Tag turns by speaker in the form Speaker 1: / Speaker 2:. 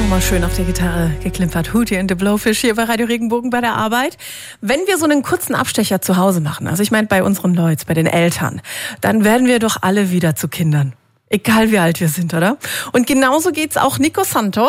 Speaker 1: Mal schön auf der Gitarre geklimpert. Hootie and the Blowfish hier bei Radio Regenbogen bei der Arbeit. Wenn wir so einen kurzen Abstecher zu Hause machen, also ich meine bei unseren Leuten, bei den Eltern, dann werden wir doch alle wieder zu Kindern. Egal wie alt wir sind, oder? Und genauso geht's auch Nico Santos.